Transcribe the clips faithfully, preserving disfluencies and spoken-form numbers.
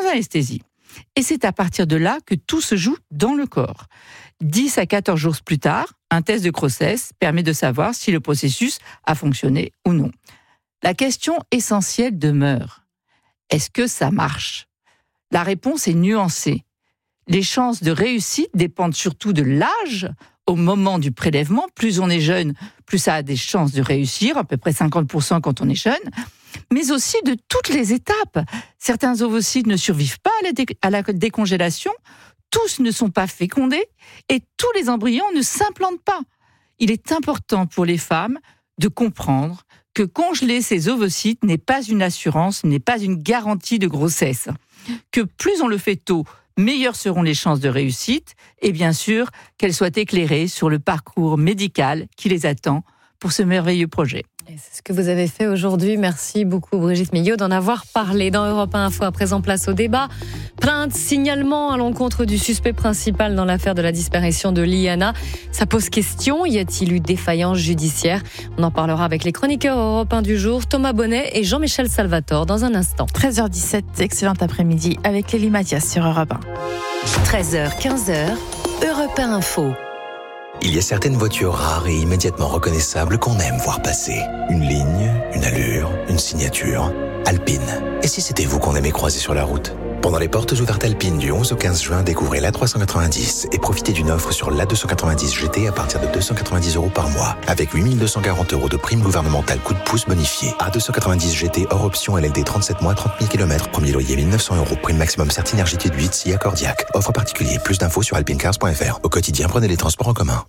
anesthésie. Et c'est à partir de là que tout se joue dans le corps. dix à quatorze jours plus tard, un test de grossesse permet de savoir si le processus a fonctionné ou non. La question essentielle demeure. Est-ce que ça marche ? La réponse est nuancée. Les chances de réussite dépendent surtout de l'âge au moment du prélèvement. Plus on est jeune, plus ça a des chances de réussir, à peu près cinquante pour cent quand on est jeune, mais aussi de toutes les étapes. Certains ovocytes ne survivent pas à la, dé- à la décongélation, tous ne sont pas fécondés et tous les embryons ne s'implantent pas. Il est important pour les femmes de comprendre que congeler ces ovocytes n'est pas une assurance, n'est pas une garantie de grossesse. Que plus on le fait tôt, meilleures seront les chances de réussite et bien sûr qu'elles soient éclairées sur le parcours médical qui les attend pour ce merveilleux projet. Et c'est ce que vous avez fait aujourd'hui. Merci beaucoup Brigitte Millot d'en avoir parlé dans Europe un Info. À présent, place au débat. Plainte, signalement à l'encontre du suspect principal dans l'affaire de la disparition de Liana. Ça pose question. Y a-t-il eu défaillance judiciaire ? On en parlera avec les chroniqueurs Europe un du jour, Thomas Bonnet et Jean-Michel Salvatore dans un instant. treize heures dix-sept, excellent après-midi avec Lélie Mathias sur Europe un. treize heures quinze, Europe un Info. Il y a certaines voitures rares et immédiatement reconnaissables qu'on aime voir passer. Une ligne, une allure, une signature. Alpine. Et si c'était vous qu'on aimait croiser sur la route ? Pendant les portes ouvertes Alpine du onze au quinze juin, découvrez l'A trois cent quatre-vingt-dix et profitez d'une offre sur l'A deux cent quatre-vingt-dix G T à partir de deux cent quatre-vingt-dix euros par mois, avec huit mille deux cent quarante euros de prime gouvernementale coup de pouce bonifié. A deux cent quatre-vingt-dix G T hors option L L D trente-sept mois, trente mille kilomètres, premier loyer mille neuf cents euros, prime maximum Certinergie de huit, S I A Cordiac. Offre particulier, plus d'infos sur alpinecars point f r. Au quotidien, prenez les transports en commun.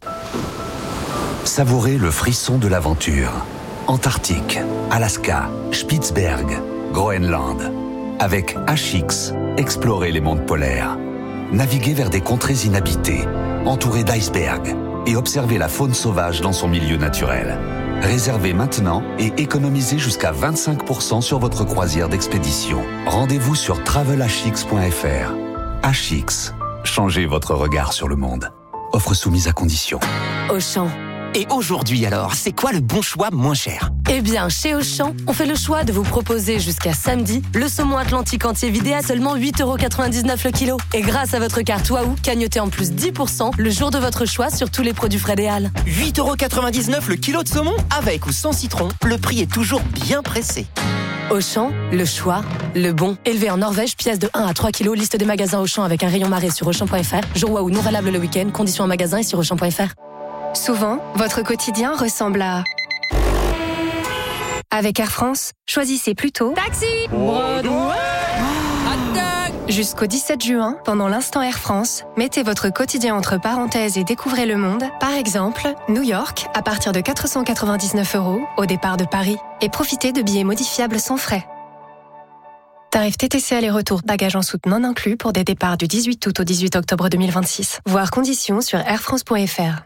Savourez le frisson de l'aventure. Antarctique, Alaska, Spitzberg, Groenland. Avec H X, explorez les mondes polaires. Naviguez vers des contrées inhabitées, entourées d'icebergs, et observez la faune sauvage dans son milieu naturel. Réservez maintenant et économisez jusqu'à vingt-cinq pour cent sur votre croisière d'expédition. Rendez-vous sur travel h x point f r. H X, changez votre regard sur le monde. Offre soumise à condition. Auchan. Et aujourd'hui alors, c'est quoi le bon choix moins cher ? Eh bien, chez Auchan, on fait le choix de vous proposer jusqu'à samedi le saumon atlantique entier vidé à seulement huit euros quatre-vingt-dix-neuf le kilo. Et grâce à votre carte Waouh, cagnotez en plus dix pour cent le jour de votre choix sur tous les produits Frédéal. huit euros quatre-vingt-dix-neuf le kilo de saumon ? Avec ou sans citron, le prix est toujours bien pressé. Auchan, le choix, le bon. Élevé en Norvège, pièce de un à trois kilos, liste des magasins Auchan avec un rayon marée sur auchan point f r. Jour Waouh non valable le week-end, conditions en magasin et sur auchan point f r. Souvent, votre quotidien ressemble à... Avec Air France, choisissez plutôt... Taxi Broadway. Jusqu'au dix-sept juin, pendant l'instant Air France, mettez votre quotidien entre parenthèses et découvrez le monde. Par exemple, New York, à partir de quatre cent quatre-vingt-dix-neuf euros au départ de Paris. Et profitez de billets modifiables sans frais. Tarif T T C aller-retour, bagages en soute non inclus pour des départs du dix-huit août au dix-huit octobre deux mille vingt-six. Voir conditions sur air france point f r.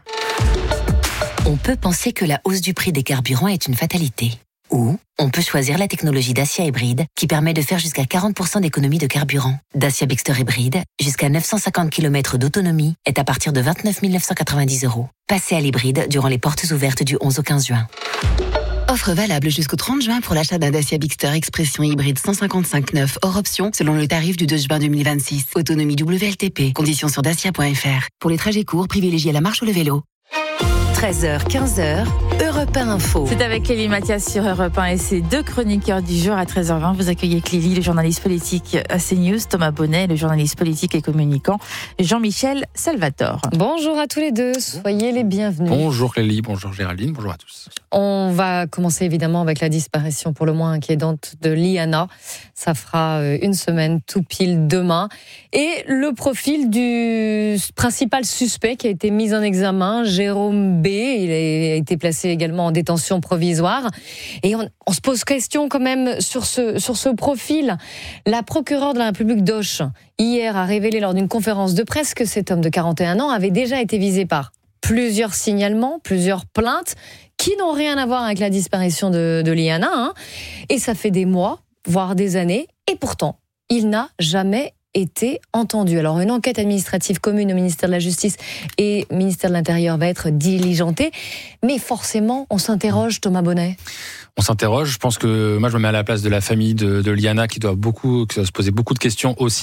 On peut penser que la hausse du prix des carburants est une fatalité. Ou on peut choisir la technologie Dacia Hybride qui permet de faire jusqu'à quarante pour cent d'économie de carburant. Dacia Bixter Hybride, jusqu'à neuf cent cinquante kilomètres d'autonomie, est à partir de vingt-neuf mille neuf cent quatre-vingt-dix euros. Passez à l'hybride durant les portes ouvertes du onze au quinze juin. Offre valable jusqu'au trente juin pour l'achat d'un Dacia Bixter Expression hybride cent cinquante-cinq neuf hors option selon le tarif du deux juin deux mille vingt-six. Autonomie W L T P. Conditions sur dacia point f r. Pour les trajets courts, privilégiez la marche ou le vélo. treize heures quinze, Europe un Info. C'est avec Lélie Mathias sur Europe un et ses deux chroniqueurs du jour à treize heures vingt. Vous accueillez Clélie, le journaliste politique à CNews, Thomas Bonnet, le journaliste politique et communicant, Jean-Michel Salvatore. Bonjour à tous les deux, soyez les bienvenus. Bonjour Clélie, bonjour Géraldine, bonjour à tous. On va commencer évidemment avec la disparition pour le moins inquiétante de Liana. Ça fera une semaine tout pile demain. Et le profil du principal suspect qui a été mis en examen, Jérôme B. Il a été placé également en détention provisoire. Et on, on se pose question quand même sur ce, sur ce profil. La procureure de la République d'Auch, hier, a révélé lors d'une conférence de presse que cet homme de quarante et un ans avait déjà été visé par plusieurs signalements, plusieurs plaintes qui n'ont rien à voir avec la disparition de, de Liana. Hein. Et ça fait des mois, voire des années. Et pourtant, il n'a jamais été entendu. Alors, une enquête administrative commune au ministère de la Justice et au ministère de l'Intérieur va être diligentée. Mais forcément, on s'interroge, Thomas Bonnet. On s'interroge. Je pense que moi, je me mets à la place de la famille de, de Liana qui doit beaucoup, qui doit se poser beaucoup de questions aussi.